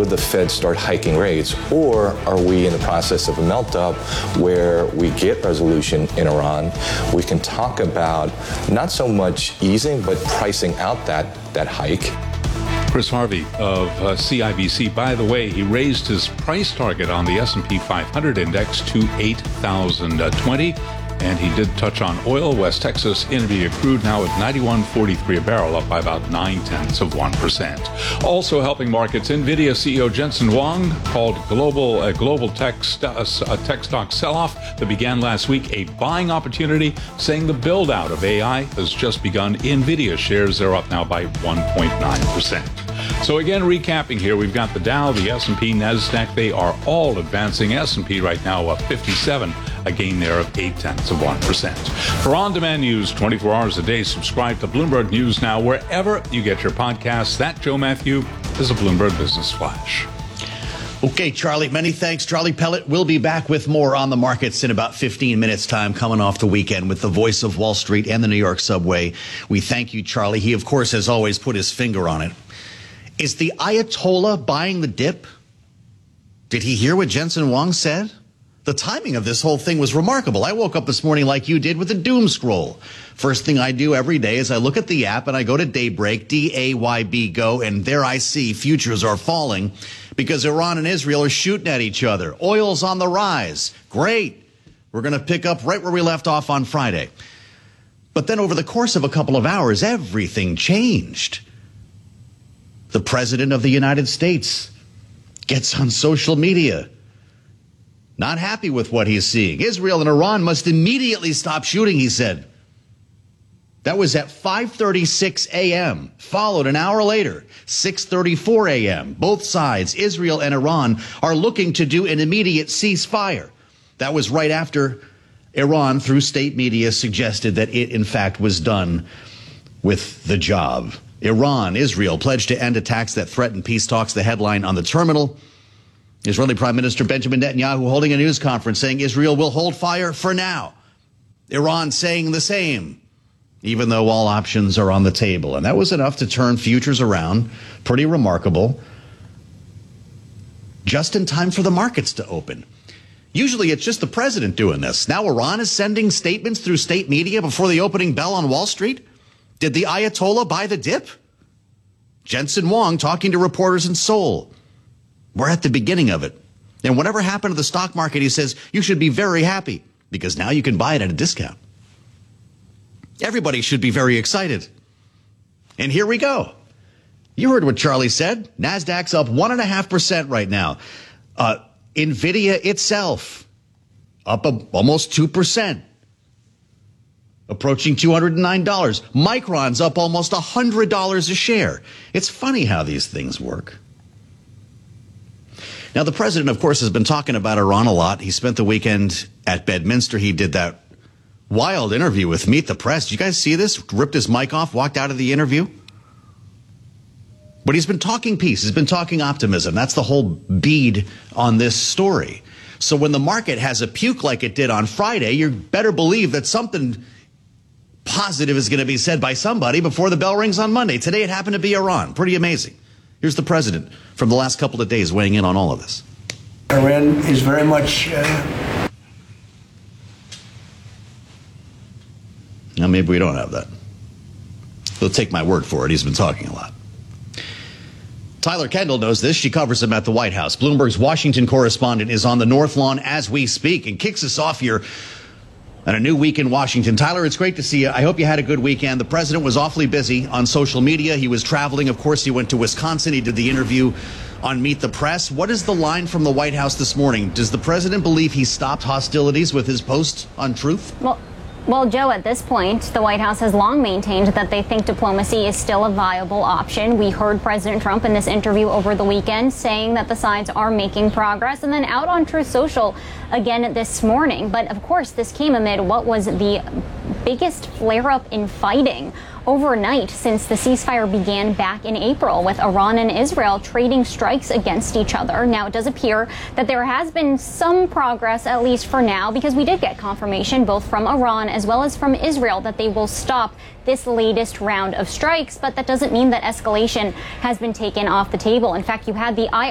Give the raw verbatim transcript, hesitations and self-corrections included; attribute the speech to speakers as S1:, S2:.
S1: would the Fed start hiking rates, or are we in the process of a melt-up where we get resolution in Iran? We can talk about not so much easing, but pricing out that, that hike.
S2: Chris Harvey of uh, C I B C. By the way, he raised his price target on the S and P five hundred index to eight thousand twenty. And he did touch on oil. West Texas Intermediate crude now at ninety-one forty-three a barrel, up by about nine-tenths of one percent. Also helping markets, NVIDIA C E O Jensen Huang called global a global tech, st- a tech stock sell-off that began last week a buying opportunity, saying the build-out of A I has just begun. NVIDIA shares are up now by one point nine percent. So again, recapping here, we've got the Dow, the S and P, NASDAQ. They are all advancing. S and P right now up fifty-seven, a gain there of eight-tenths of one percent. For on-demand news twenty-four hours a day, subscribe to Bloomberg News Now wherever you get your podcasts. That, Joe Matthew, is a Bloomberg Business Flash.
S3: Okay, Charlie, many thanks. Charlie Pellet will be back with more on the markets in about fifteen minutes time, coming off the weekend with the voice of Wall Street and the New York subway. We thank you, Charlie. He, of course, has always put his finger on it. Is the Ayatollah buying the dip? Did he hear what Jensen Huang said? The timing of this whole thing was remarkable. I woke up this morning like you did with a doom scroll. First thing I do every day is I look at the app and I go to Daybreak, D A Y B, go, and there I see futures are falling because Iran and Israel are shooting at each other. Oil's on the rise. Great. We're going to pick up right where we left off on Friday. But then over the course of a couple of hours, everything changed. The President of the United States gets on social media, not happy with what he's seeing. Israel and Iran must immediately stop shooting, he said. That was at five thirty-six a.m., followed an hour later, six thirty-four a.m. Both sides, Israel and Iran, are looking to do an immediate ceasefire. That was right after Iran, through state media, suggested that it, in fact, was done with the job. Iran, Israel pledged to end attacks that threaten peace talks, the headline on the terminal. Israeli Prime Minister Benjamin Netanyahu holding a news conference saying Israel will hold fire for now. Iran saying the same, even though all options are on the table. And that was enough to turn futures around. Pretty remarkable. Just in time for the markets to open. Usually it's just the president doing this. Now Iran is sending statements through state media before the opening bell on Wall Street. Did the Ayatollah buy the dip? Jensen Huang talking to reporters in Seoul. We're at the beginning of it. And whatever happened to the stock market, he says, you should be very happy because now you can buy it at a discount. Everybody should be very excited. And here we go. You heard what Charlie said. NASDAQ's up one point five percent right now. Uh, NVIDIA itself up a, almost two percent. Approaching two hundred nine dollars. Micron's up almost one hundred dollars a share. It's funny how these things work. Now, the president, of course, has been talking about Iran a lot. He spent the weekend at Bedminster. He did that wild interview with Meet the Press. Did you guys see this? Ripped his mic off, walked out of the interview. But he's been talking peace. He's been talking optimism. That's the whole bead on this story. So when the market has a puke like it did on Friday, you better believe that something positive is going to be said by somebody before the bell rings on Monday. Today it happened to be Iran. Pretty amazing. Here's the president from the last couple of days weighing in on all of this.
S4: Iran is very much... Uh...
S3: Now, maybe we don't have that. They'll take my word for it. He's been talking a lot. Tyler Kendall knows this. She covers him at the White House. Bloomberg's Washington correspondent is on the North Lawn as we speak and kicks us off here on a new week in Washington. Tyler, it's great to see you. I hope you had a good weekend. The president was awfully busy on social media. He was traveling. Of course, he went to Wisconsin. He did the interview on Meet the Press. What is the line from the White House this morning? Does the president believe he stopped hostilities with his post on Truth?
S5: Well, Well, Joe, at this point, the White House has long maintained that they think diplomacy is still a viable option. We heard President Trump in this interview over the weekend saying that the sides are making progress, and then out on Truth Social again this morning. But of course, this came amid what was the biggest flare-up in fighting overnight since the ceasefire began back in April, with Iran and Israel trading strikes against each other. Now, it does appear that there has been some progress, at least for now, because we did get confirmation both from Iran as well as from Israel that they will stop this latest round of strikes. But that doesn't mean that escalation has been taken off the table. In fact, you had the I